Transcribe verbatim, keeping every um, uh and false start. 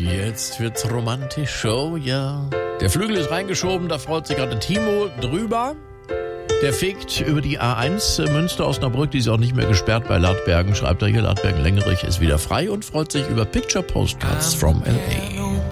Jetzt wird's romantisch, oh ja. Der Flügel ist reingeschoben, da freut sich gerade Timo drüber. Der fegt über die A eins Münster-Osnabrück, die ist auch nicht mehr gesperrt bei Ladbergen. Schreibt er hier, Ladbergen-Lengerich ist wieder frei und freut sich über Picture Postcards from L A.